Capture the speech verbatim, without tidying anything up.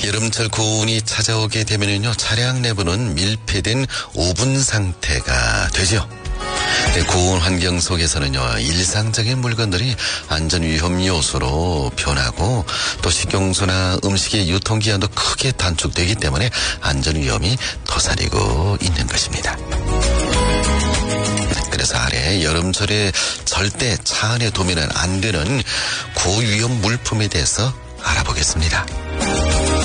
여름철 고온이 찾아오게 되면요, 차량 내부는 밀폐된 오븐 상태가 되죠. 고온 환경 속에서는요, 일상적인 물건들이 안전 위험 요소로 변하고 또 식용수나 음식의 유통기한도 크게 단축되기 때문에 안전 위험이 도사리고 있는 것입니다. 그래서 아래 여름철에 절대 차 안에 두면 안 되는 고위험 물품에 대해서 알아보겠습니다.